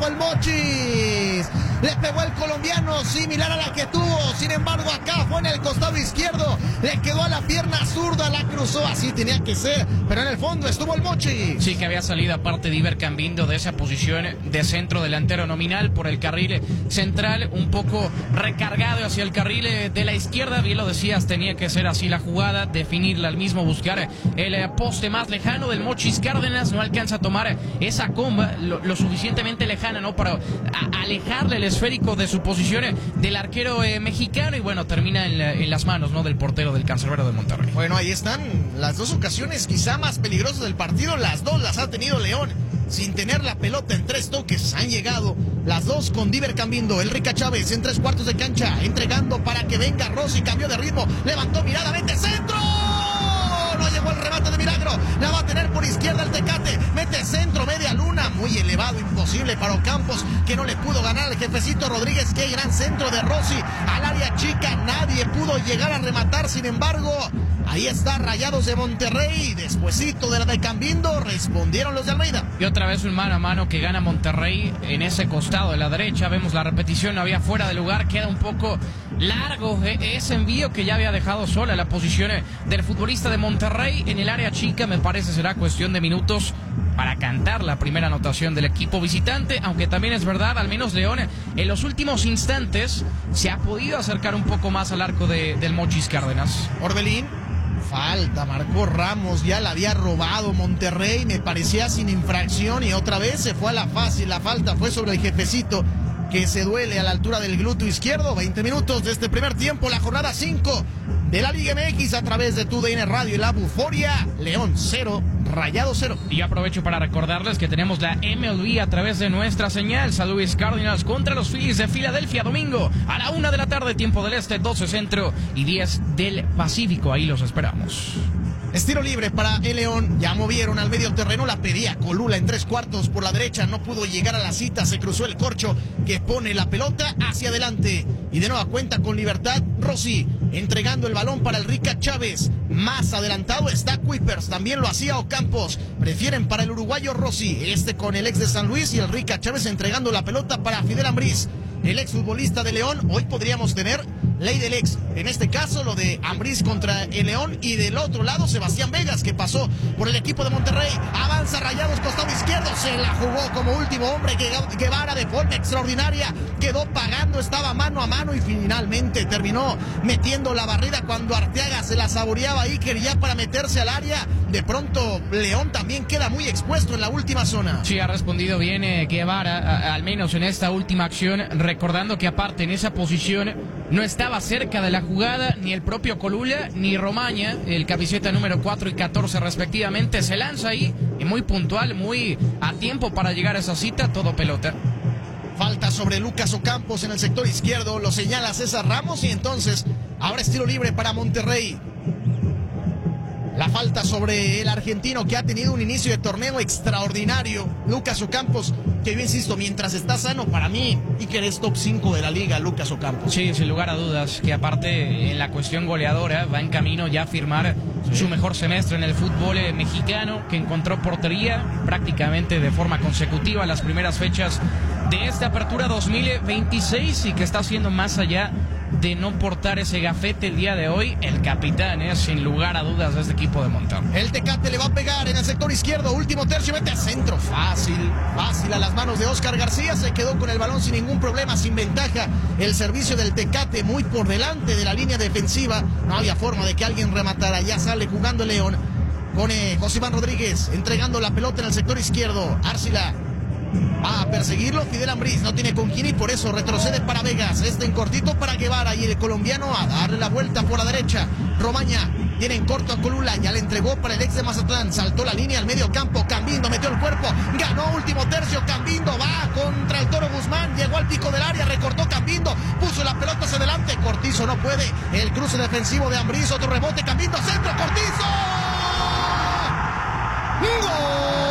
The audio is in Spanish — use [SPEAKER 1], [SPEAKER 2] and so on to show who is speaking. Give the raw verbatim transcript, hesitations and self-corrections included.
[SPEAKER 1] el Mochis. Le pegó el colombiano, similar a la que tuvo. Sin embargo, acá fue en el costado izquierdo. Le quedó a la pierna zurda, la cruzó. Así tenía que ser. Pero en el fondo estuvo el Mochis.
[SPEAKER 2] Sí, que había salido aparte Diver Cambindo de esa posición de centro delantero nominal por el carril central. Un poco recargado hacia el carril de la izquierda. Bien lo decías, tenía que ser así la jugada. Definirla al mismo, buscar el poste más lejano del Mochis Cárdenas. No alcanza a tomar esa comba lo, lo suficientemente lejana, ¿no? Para a, alejarle el esférico de su posición del arquero eh, mexicano y bueno, termina en, la, en las manos, ¿no? Del portero del Cancerbero de Monterrey.
[SPEAKER 1] Bueno, ahí están las dos ocasiones quizá más peligrosas del partido, las dos las ha tenido León. Sin tener la pelota en tres toques han llegado las dos con Diver Cambindo. El Rica Chávez en tres cuartos de cancha, entregando para que venga Rossi, cambió de ritmo, levantó mirada, vete centro. No llegó el remate de milagro, la va a tener por izquierda el Tecate, mete centro, media luna, muy elevado, imposible para Ocampos, que no le pudo ganar al jefecito Rodríguez. Qué gran centro de Rossi al área chica, nadie pudo llegar a rematar. Sin embargo, ahí está Rayados de Monterrey, despuesito de la de Cambindo, respondieron los de Almeida.
[SPEAKER 2] Y otra vez un mano a mano que gana Monterrey en ese costado de la derecha. Vemos la repetición, no había fuera de lugar, queda un poco largo ese envío que ya había dejado sola la posición del futbolista de Monterrey en el área chica. Me parece será cuestión de minutos para cantar la primera anotación del equipo visitante, aunque también es verdad, al menos León en los últimos instantes se ha podido acercar un poco más al arco de, del Mochis Cárdenas.
[SPEAKER 1] Orbelín, falta, marcó Ramos, ya la había robado Monterrey, me parecía sin infracción y otra vez se fue a la fácil. La falta fue sobre el jefecito, que se duele a la altura del glúteo izquierdo. veinte minutos de este primer tiempo, la jornada cinco de la Liga M X a través de tu D N Radio y la Buforia. León cero, Rayado cero.
[SPEAKER 2] Y aprovecho para recordarles que tenemos la M L B a través de nuestra señal. San Luis Cardinals contra los Phillies de Filadelfia, domingo a la una de la tarde, tiempo del este, doce centro y diez del Pacífico. Ahí los esperamos.
[SPEAKER 1] Estiro libre para el León, ya movieron al medio terreno, la pedía Colula en tres cuartos por la derecha, no pudo llegar a la cita, se cruzó el corcho que pone la pelota hacia adelante y de nueva cuenta con libertad Rossi, entregando el balón para el Rica Chávez. Más adelantado está Kuipers, también lo hacía Ocampos, prefieren para el uruguayo Rossi, este con el ex de San Luis, y el Rica Chávez entregando la pelota para Fidel Ambriz, el exfutbolista de León. Hoy podríamos tener ley del ex, en este caso lo de Ambriz contra el León, y del otro lado Sebastián Vegas, que pasó por el equipo de Monterrey. Avanza Rayados, costado izquierdo, se la jugó como último hombre Guevara de forma extraordinaria, quedó pagando, estaba mano a mano y finalmente terminó metiendo la barrida cuando Arteaga se la saboreaba ahí, quería para meterse al área. De pronto León también queda muy expuesto en la última zona.
[SPEAKER 2] Sí, ha respondido bien eh, Guevara, a, al menos en esta última acción, recordando que aparte en esa posición no estaba cerca de la jugada ni el propio Colula ni Romaña, el camiseta número cuatro y catorce respectivamente. Se lanza ahí y muy puntual, muy a tiempo para llegar a esa cita, todo pelota.
[SPEAKER 1] Falta sobre Lucas Ocampos en el sector izquierdo, lo señala César Ramos y entonces ahora es tiro libre para Monterrey. La falta sobre el argentino, que ha tenido un inicio de torneo extraordinario, Lucas Ocampos, que yo insisto, mientras está sano, para mí, Iker es top cinco de la liga, Lucas Ocampos.
[SPEAKER 2] Sí, sin lugar a dudas, que aparte en la cuestión goleadora va en camino ya a firmar sí. su mejor semestre en el fútbol mexicano, que encontró portería prácticamente de forma consecutiva las primeras fechas de esta apertura dos mil veintiséis y que está haciendo más allá de no portar ese gafete el día de hoy, el capitán es sin lugar a dudas de este equipo de Monterrey.
[SPEAKER 1] El Tecate le va a pegar en el sector izquierdo, último tercio, mete a centro, fácil, fácil a las manos de Oscar García, se quedó con el balón sin ningún problema, sin ventaja, el servicio del Tecate muy por delante de la línea defensiva, no había forma de que alguien rematara, ya sale jugando el León, con eh, José Iván Rodríguez, entregando la pelota en el sector izquierdo, Arcila va a perseguirlo, Fidel Ambriz no tiene con quién y por eso retrocede para Vegas, este en cortito para Guevara y el colombiano a darle la vuelta por la derecha. Romaña tiene en corto a Colula, ya le entregó para el ex de Mazatlán, saltó la línea al medio campo, Cambindo metió el cuerpo, ganó último tercio, Cambindo va contra el Toro Guzmán, llegó al pico del área, recortó Cambindo, puso la pelota hacia adelante, Cortizo no puede, el cruce defensivo de Ambriz, otro rebote, Cambindo, centro, Cortizo, ¡gol!